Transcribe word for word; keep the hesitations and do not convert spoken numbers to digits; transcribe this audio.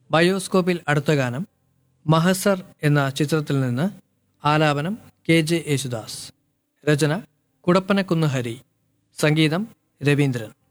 ബയോസ്കോപ്പിൽ അടുത്ത ഗാനം മഹസർ എന്ന ചിത്രത്തിൽ നിന്ന്. ആലാപനം കെ ജെ യേശുദാസ്. രചന കുടപ്പനക്കുന്ന് ഹരി. സംഗീതം രവീന്ദ്രൻ.